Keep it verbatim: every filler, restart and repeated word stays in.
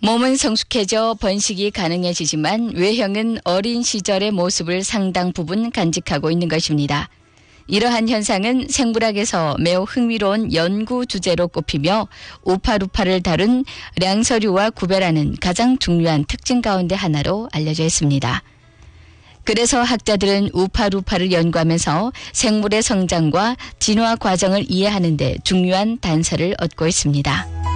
몸은 성숙해져 번식이 가능해지지만 외형은 어린 시절의 모습을 상당 부분 간직하고 있는 것입니다. 이러한 현상은 생물학에서 매우 흥미로운 연구 주제로 꼽히며 우파루파를 다룬 량서류와 구별하는 가장 중요한 특징 가운데 하나로 알려져 있습니다. 그래서 학자들은 우파루파를 연구하면서 생물의 성장과 진화 과정을 이해하는 데 중요한 단서를 얻고 있습니다.